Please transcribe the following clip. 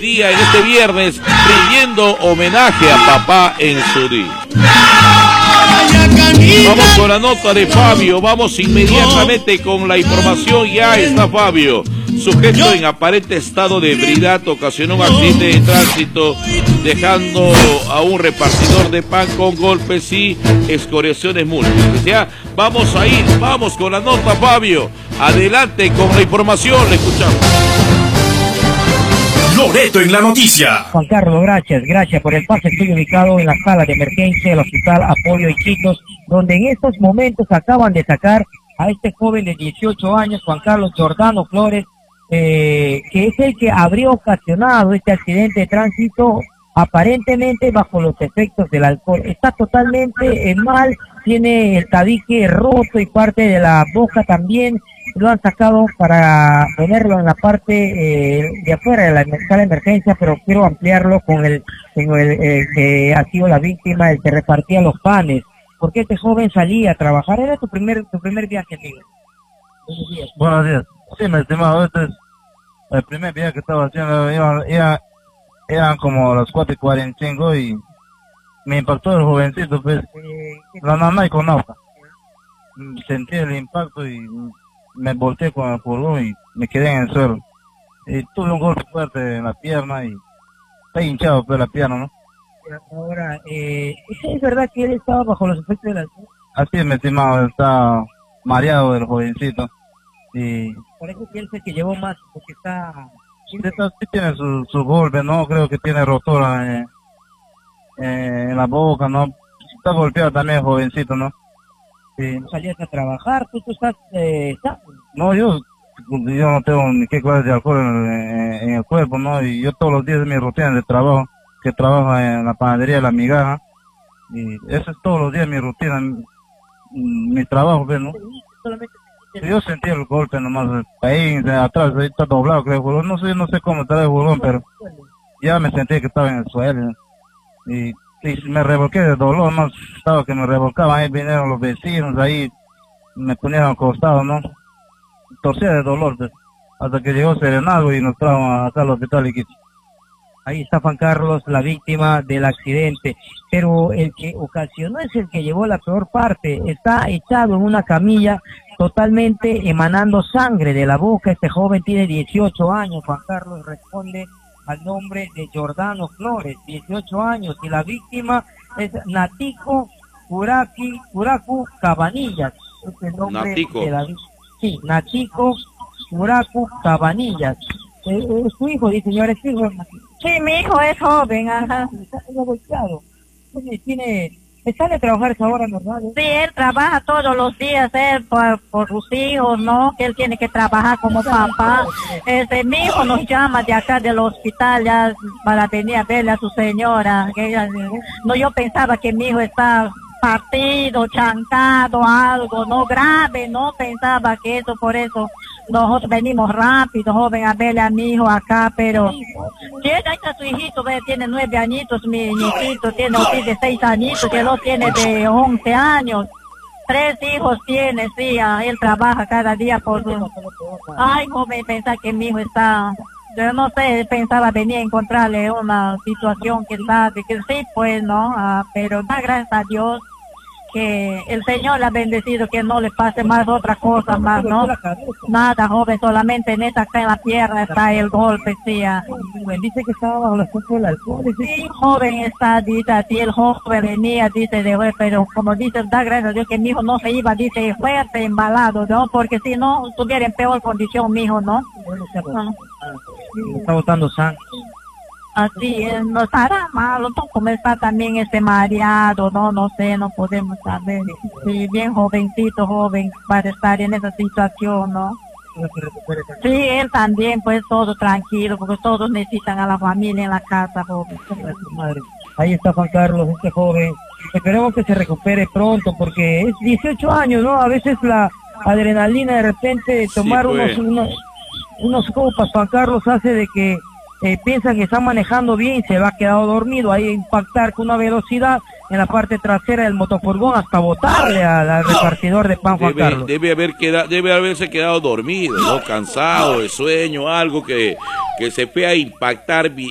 día, en este viernes, rindiendo homenaje a papá en su día. Vamos con la nota de Fabio, vamos inmediatamente con la información. Ya está Fabio. Sujeto en aparente estado de ebriedad ocasionó un accidente de tránsito, dejando a un repartidor de pan con golpes y escoriaciones múltiples. Ya, vamos a ir, vamos con la nota, Fabio. Adelante con la información, le escuchamos. Loreto en la noticia. Juan Carlos, gracias por el pase. Estoy ubicado en la sala de emergencia del Hospital Apoyo Iquitos, donde en estos momentos acaban de sacar a este joven de 18 años, Juan Carlos Jordano Flores, que es el que habría ocasionado este accidente de tránsito, aparentemente bajo los efectos del alcohol. Está totalmente mal, tiene el tabique roto y parte de la boca también. Lo han sacado para ponerlo en la parte de afuera de la sala de emergencia, pero quiero ampliarlo con el que ha sido la víctima, el que repartía los panes, porque este joven salía a trabajar. Era tu primer viaje, amigo. Buenos días. Buenos días. Sí, mi estimado, este es el primer viaje que estaba haciendo. Eran como las 4:45 y me impactó el jovencito, pues, la mamá y con agua. Sentí el impacto y me volteé con el furgón y me quedé en el suelo. Y tuve un golpe fuerte en la pierna y está hinchado pues la pierna, ¿no? Ahora, ¿es verdad que él estaba bajo los efectos del alcohol? Así es, mi estimado, está mareado el jovencito. Y por eso que él es el que llevó más, porque está... Sí tiene su golpe, ¿no? Creo que tiene rotura en la boca, ¿no? Está golpeado también el jovencito, ¿no? Sí. ¿Salías a trabajar? ¿Tú estás No, yo no tengo ni qué clase de alcohol en el cuerpo, ¿no? Y yo todos los días mi rutina de trabajo, que trabajo en la panadería de La Migaja, y eso es todos los días mi rutina, mi trabajo, ¿ves, no? Yo sentí el golpe nomás, ahí atrás, ahí está doblado, creo, no sé cómo está el bolón, pero ya me sentí que estaba en el suelo, y me revolqué de dolor, no estaba que me revolcaba, ahí vinieron los vecinos, ahí me ponían al costado, ¿no? Torcía de dolor, pues, hasta que llegó Serenazgo y nos trajo acá al hospital Iquitos. Ahí está Juan Carlos, la víctima del accidente, pero el que ocasionó es el que llevó la peor parte. Está echado en una camilla, totalmente emanando sangre de la boca. Este joven tiene 18 años, Juan Carlos, responde al nombre de Jordano Flores, 18 años, y la víctima es Natico Curacu Cabanillas. Es el nombre Natico. de la víctima. Sí, Natico Curacu Cabanillas. ¿Es tu hijo? Dice, señor, ¿es tu hijo? Sí, mi hijo es joven, ajá. Está golpeado. ¿Sale a trabajar esa hora normal? Sí, él trabaja todos los días, él por sus hijos, ¿no? Que él tiene que trabajar como papá. Mi hijo nos llama de acá del hospital ya para venir a verle a su señora. Que ella, no, yo pensaba que mi hijo está partido, chancado, algo, no grave, no pensaba que eso, por eso nosotros venimos rápido, joven, a verle a mi hijo acá, pero sí, ahí está su hijito, ve, tiene 9 añitos, mi nietito tiene de 6 añitos, que lo tiene de 11 años, 3 hijos tiene, sí, él trabaja cada día por su... Ay, joven, pensaba que mi hijo está... Yo no sé, pensaba venir a encontrarle una situación que sabe que sí, pues, ¿no? Pero da gracias a Dios que el Señor le ha bendecido, que no le pase más otra cosa más, ¿no? Nada, joven, solamente en esta, acá en la pierna está el golpe, sí. Dice que estaba bajo los efectos del alcohol. Sí, joven está, dice así, el joven venía, dice, pero como dice, da gracias a Dios que mi hijo no se iba, dice, fuerte, embalado, ¿no? Porque si no, estuviera en peor condición mi hijo, ¿no? Está botando sangre. Así es, no estará malo, no, como está también mareado, no sé, no podemos saber. Sí, bien jovencito, joven, para estar en esa situación, ¿no? Sí, él también, pues todo tranquilo, porque todos necesitan a la familia en la casa, joven. Ahí está Juan Carlos, este joven. Esperemos que se recupere pronto, porque es 18 años, ¿no? A veces la adrenalina de repente tomar sí, unos copas, Juan Carlos, hace de que piensan que están manejando bien y se va quedado dormido, ahí impactar con una velocidad en la parte trasera del motofurgón hasta botarle al repartidor de pan, Juan Carlos. Debe haberse quedado dormido, ¿no? Cansado, de sueño, algo que se fue a impactar